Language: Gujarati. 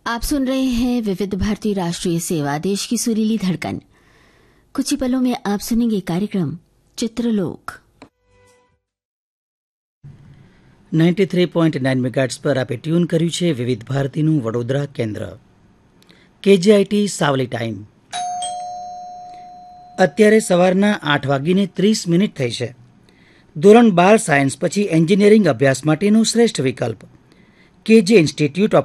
आप सुन रहे हैं विविध भारती राष्ट्रीय सेवा, देश की सुरीली धड़कन। कुछ ही पलों में आप सुनेंगे कार्यक्रम चित्रलोक। 93.9 મેગાહર્ટ્ઝ પર આપે ટ્યુન કર્યું છે વિવિધ ભારતીનું વડોદરા કેન્દ્ર. KJIT સાવલી ટાઈમ અત્યારે સવારના 8:30 થઈ છે. ધોરણ 12 સાયન્સ પછી એન્જિનિયરિંગ અભ્યાસ માટેનું શ્રેષ્ઠ વિકલ્પ KJ ઇન્સ્ટિટ્યૂટ ઓફ